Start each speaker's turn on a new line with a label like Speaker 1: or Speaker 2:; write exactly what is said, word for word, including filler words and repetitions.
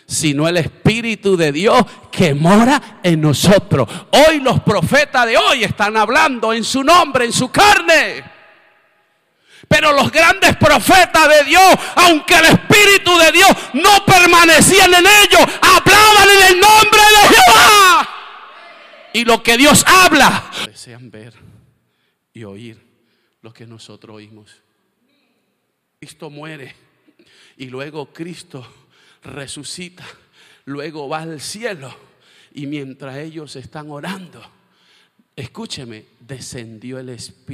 Speaker 1: sino el Espíritu de Dios que mora en nosotros. Hoy los profetas de hoy están hablando en su nombre, en su carne. Pero los grandes profetas de Dios, aunque el Espíritu de Dios no permanecía en ellos, hablaban en el nombre de Jehová. Y lo que Dios habla, desean ver y oír lo que nosotros oímos. Cristo muere y luego Cristo resucita, luego va al cielo, y mientras ellos están orando, escúcheme, descendió el Espíritu.